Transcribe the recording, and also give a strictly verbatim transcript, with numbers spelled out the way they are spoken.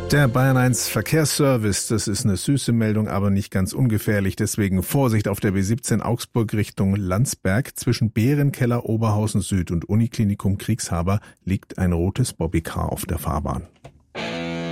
Der Bayern eins Verkehrsservice, das ist eine süße Meldung, aber nicht ganz ungefährlich. Deswegen Vorsicht auf der B siebzehn Augsburg Richtung Landsberg. Zwischen Bärenkeller, Oberhausen Süd und Uniklinikum Kriegshaber liegt ein rotes Bobbycar auf der Fahrbahn.